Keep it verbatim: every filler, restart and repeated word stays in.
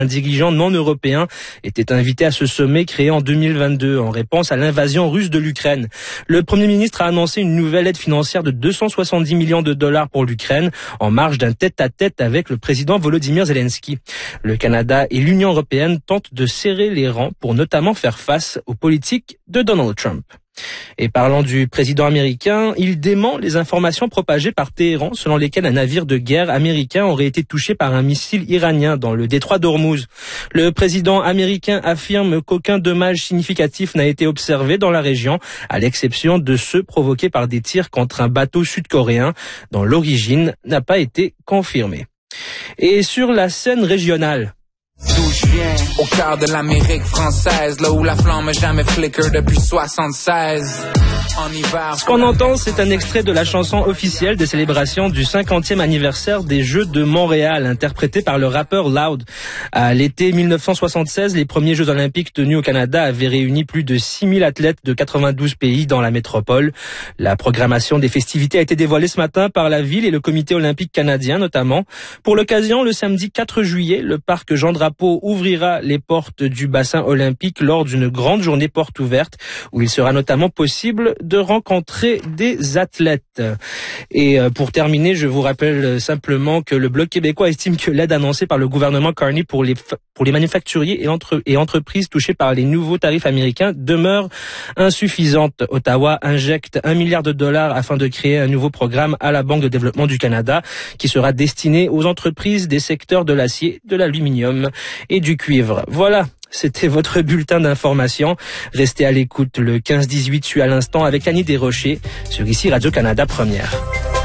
Un dirigeant non européen était invité à ce sommet créé en deux mille vingt-deux en réponse à l'invasion russe de l'Ukraine. Le Premier ministre a annoncé une nouvelle aide financière de deux cent soixante-dix millions de dollars pour l'Ukraine en marge d'un tête-à-tête avec le président Volodymyr Zelensky. Le Canada et l'Union européenne tentent de serrer les rangs pour notamment faire face aux politiques de Donald Trump. Et parlant du président américain, il dément les informations propagées par Téhéran selon lesquelles un navire de guerre américain aurait été touché par un missile iranien dans le détroit d'Ormuz. Le président américain affirme qu'aucun dommage significatif n'a été observé dans la région, à l'exception de ceux provoqués par des tirs contre un bateau sud-coréen dont l'origine n'a pas été confirmée. Et sur la scène régionale, d'où je viens, au cœur de l'Amérique française, là où la flamme n'a jamais flicker depuis soixante-seize. En hiver, ce qu'on entend, c'est un extrait de la chanson officielle des célébrations du cinquantième anniversaire des Jeux de Montréal, interprétée par le rappeur Loud. À l'été mille neuf cent soixante-seize, les premiers Jeux olympiques tenus au Canada avaient réuni plus de six mille athlètes de quatre-vingt-douze pays dans la métropole. La programmation des festivités a été dévoilée ce matin par la ville et le comité olympique canadien notamment. Pour l'occasion, le samedi quatre juillet, le parc Jean-Drapeau ouvrira les portes du bassin olympique lors d'une grande journée porte ouverte où il sera notamment possible de rencontrer des athlètes. Et pour terminer, je vous rappelle simplement que le Bloc québécois estime que l'aide annoncée par le gouvernement Carney pour les pour les manufacturiers et, entre, et entreprises touchés par les nouveaux tarifs américains demeure insuffisante. Ottawa injecte un milliard de dollars afin de créer un nouveau programme à la Banque de développement du Canada qui sera destiné aux entreprises des secteurs de l'acier, de l'aluminium et du cuivre. Voilà. C'était votre bulletin d'information. Restez à l'écoute. Le quinze dix-huit suit à l'instant avec Annie Desrochers sur ici Radio-Canada Première.